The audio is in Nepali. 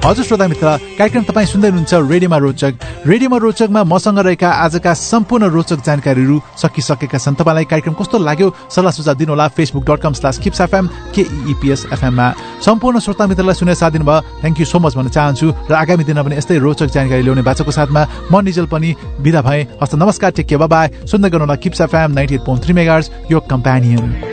हजुर श्रोता मित्र, कार्यक्रम तपाईँ सुन्दै हुनुहुन्छ रेडियोमा रोचक। रेडियोमा रोचकमा मसँग रहेका आजका सम्पूर्ण रोचक जानकारीहरू सकिसकेका छन्। तपाईँलाई कार्यक्रम कस्तो लाग्यो सल्लाह सुझाव दिनुहोला facebook.com/kipsfm KEEPSFM मा। सम्पूर्ण श्रोता मित्रलाई सुनेर साथ दिनुभयो, थ्याङ्क यू सो मच भन्न चाहन्छु र आगामी दिनमा पनि यस्तै रोचक जानकारी ल्याउने बाचाको साथमा म निजल पनि बिदा भएँ। हस्त नमस्कार, टेक केयर, बाइ बाइ। सुन्दै गर्नुहोला किप्स FM 98.3 मेगाहर्ज, यो कम्प्यानियन।